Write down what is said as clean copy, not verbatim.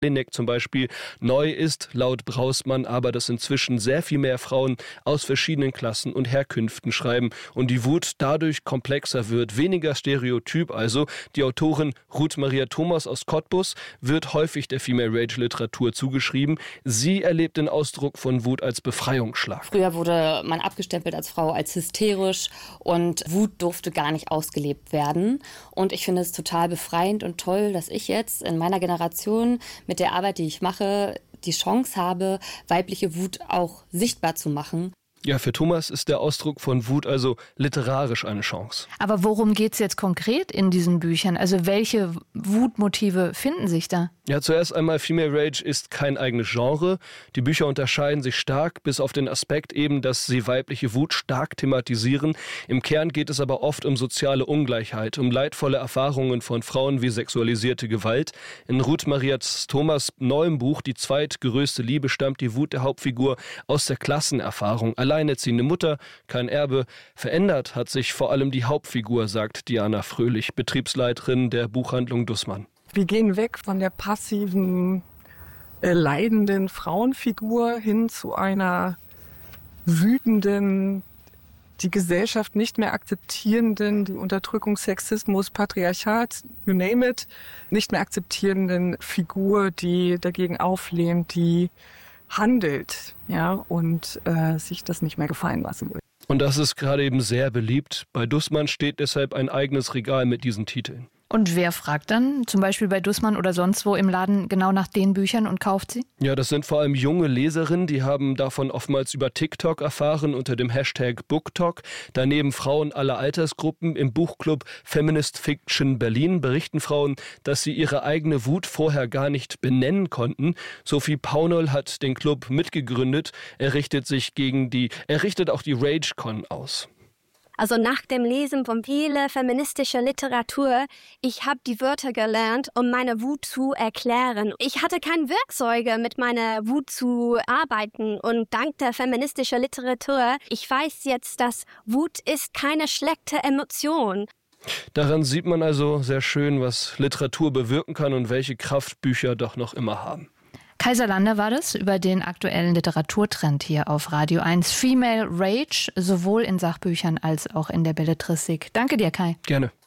Jelinek zum Beispiel. Neu ist laut Brausmann aber, dass inzwischen sehr viel mehr Frauen aus verschiedenen Klassen und Herkünften schreiben und die Wut dadurch komplexer wird, weniger stereotyp also. Die Autorin Ruth Maria Thomas aus Cottbus wird häufig der Female Rage Literatur zugeschrieben. Sie erlebt den Ausdruck von Wut als Befreiungsschlag. Früher wurde man abgestempelt als Frau als hysterisch und Wut durfte gar nicht ausgelebt werden. Und ich finde es total befreiend und toll, dass ich jetzt in meiner Generation mit der Arbeit, die ich mache, die Chance habe, weibliche Wut auch sichtbar zu machen. Ja, für Thomas ist der Ausdruck von Wut also literarisch eine Chance. Aber worum geht es jetzt konkret in diesen Büchern? Also welche Wutmotive finden sich da? Ja, zuerst einmal, Female Rage ist kein eigenes Genre. Die Bücher unterscheiden sich stark, bis auf den Aspekt eben, dass sie weibliche Wut stark thematisieren. Im Kern geht es aber oft um soziale Ungleichheit, um leidvolle Erfahrungen von Frauen wie sexualisierte Gewalt. In Ruth Maria Thomas' neuem Buch Die zweitgrößte Liebe stammt die Wut der Hauptfigur aus der Klassenerfahrung. Alleinerziehende Mutter, kein Erbe. Verändert hat sich vor allem die Hauptfigur, sagt Diana Fröhlich, Betriebsleiterin der Buchhandlung Dussmann. Wir gehen weg von der passiven, leidenden Frauenfigur hin zu einer wütenden, die Gesellschaft nicht mehr akzeptierenden, die Unterdrückung, Sexismus, Patriarchat, you name it, nicht mehr akzeptierenden Figur, die dagegen auflehnt, die handelt, ja, und sich das nicht mehr gefallen lassen will. Und das ist gerade eben sehr beliebt. Bei Dussmann steht deshalb ein eigenes Regal mit diesen Titeln. Und wer fragt dann, zum Beispiel bei Dussmann oder sonst wo im Laden, genau nach den Büchern und kauft sie? Ja, das sind vor allem junge Leserinnen, die haben davon oftmals über TikTok erfahren unter dem Hashtag BookTok. Daneben Frauen aller Altersgruppen. Im Buchclub Feminist Fiction Berlin berichten Frauen, dass sie ihre eigene Wut vorher gar nicht benennen konnten. Sophie Paunol hat den Club mitgegründet. Er richtet auch die RageCon aus. Also nach dem Lesen von vielen feministischer Literatur, ich habe die Wörter gelernt, um meine Wut zu erklären. Ich hatte keine Werkzeuge, mit meiner Wut zu arbeiten. Und dank der feministischen Literatur, ich weiß jetzt, dass Wut ist keine schlechte Emotion. Daran sieht man also sehr schön, was Literatur bewirken kann und welche Kraft Bücher doch noch immer haben. Kaiser Lander war das über den aktuellen Literaturtrend hier auf Radio 1. Female Rage, sowohl in Sachbüchern als auch in der Belletristik. Danke dir, Kai. Gerne.